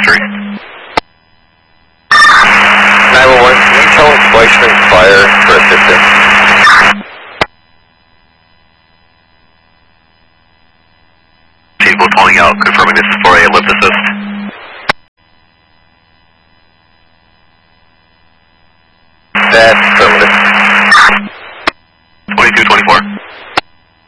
tree. 911, can you tell Fleischman Fire for assistance? People calling out, confirming this is for a lift assist. That